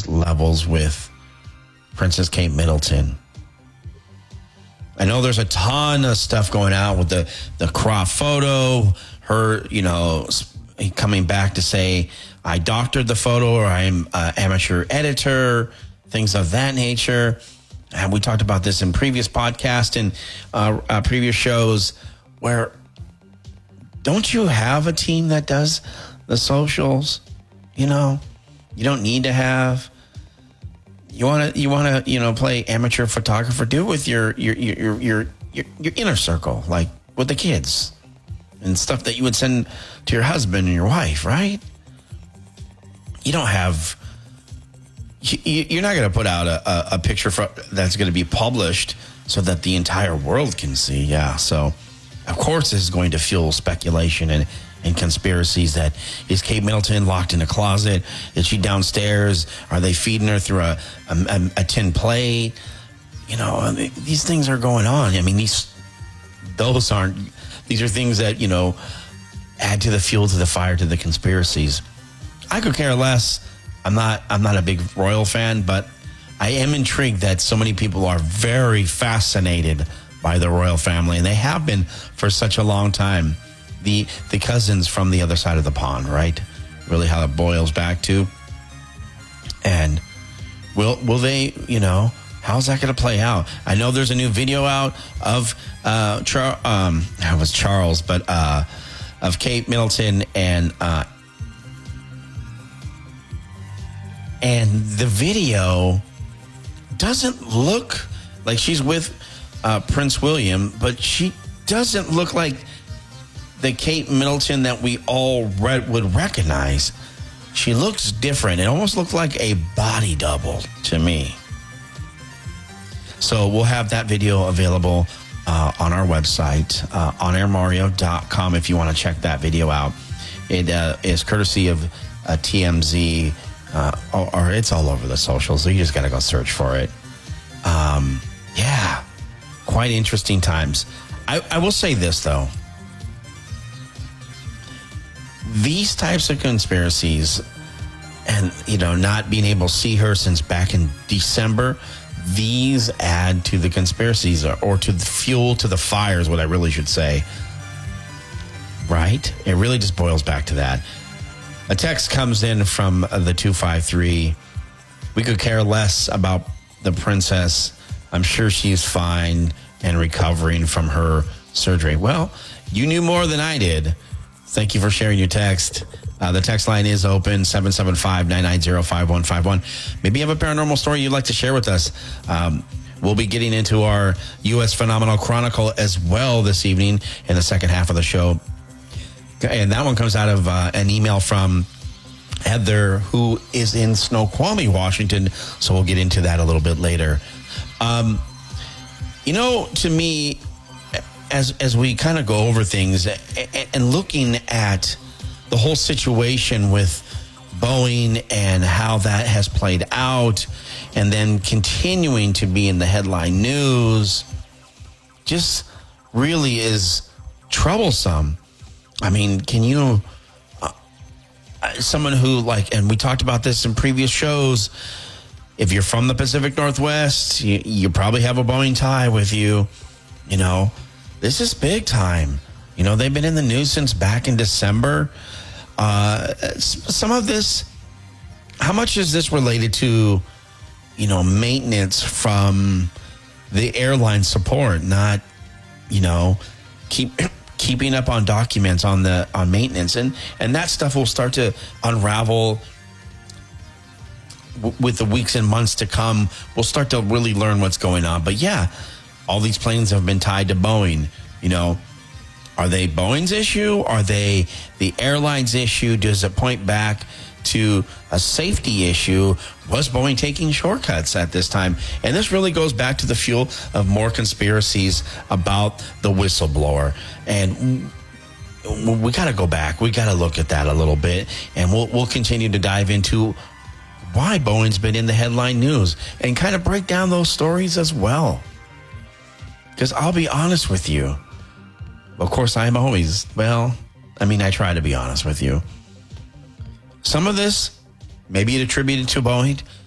next levels with Princess Kate Middleton. I know there's a ton of stuff going out with the crop photo, her, coming back to say, I doctored the photo, or I'm an amateur editor, things of that nature. And we talked about this in previous podcasts and previous shows, where don't you have a team that does the socials? You don't need to have. You want to play amateur photographer? Do it with your inner circle, like with the kids and stuff that you would send to your husband and your wife, right? You don't have. You're not going to put out a picture that's going to be published so that the entire world can see. Yeah, so of course this is going to fuel speculation and conspiracies. That is Kate Middleton locked in a closet? Is she downstairs? Are they feeding her through a tin plate? These things are going on. I mean, these are things that add to the fuel to the fire to the conspiracies. I could care less. I'm not a big royal fan, but I am intrigued that so many people are very fascinated by the royal family, and they have been for such a long time. The cousins from the other side of the pond, right? Really how it boils back to. And will they, how's that going to play out? I know there's a new video out of it was Charles, but of Kate Middleton and the video doesn't look like she's with Prince William, but she doesn't look like the Kate Middleton that we all would recognize. She looks different. It almost looked like a body double to me. So we'll have that video available on our website, onairmario.com, if you want to check that video out. It is courtesy of TMZ, or it's all over the socials, so you just got to go search for it. Yeah, quite interesting times. I will say this, though. These types of conspiracies and, not being able to see her since back in December, these add to the conspiracies or to the fuel to the fire is what I really should say. Right? It really just boils back to that. A text comes in from the 253. We could care less about the princess. I'm sure she's fine and recovering from her surgery. Well, you knew more than I did. Thank you for sharing your text. The text line is open, 775-990-5151. Maybe you have a paranormal story you'd like to share with us. We'll be getting into our U.S. Phenomenal Chronicle as well this evening in the second half of the show. And that one comes out of an email from Heather, who is in Snoqualmie, Washington. So we'll get into that a little bit later. To me, as we kind of go over things and looking at the whole situation with Boeing and how that has played out, and then continuing to be in the headline news, just really is troublesome. I mean, can you, someone who and we talked about this in previous shows, if you're from the Pacific Northwest, you probably have a Boeing tie with you. This is big time. They've been in the news since back in December. Some of this, how much is this related to, maintenance from the airline support, not, keeping up on documents on maintenance, and that stuff will start to unravel with the weeks and months to come. We'll start to really learn what's going on. But yeah, all these planes have been tied to Boeing. Are they Boeing's issue? Are they the airline's issue? Does it point back to a safety issue? Was Boeing taking shortcuts at this time? And this really goes back to the fuel of more conspiracies about the whistleblower. And we got to go back. We got to look at that a little bit. And we'll continue to dive into why Boeing's been in the headline news and kind of break down those stories as well. Because I'll be honest with you. Of course, I'm always, I try to be honest with you. Some of this, maybe it attributed to Boeing.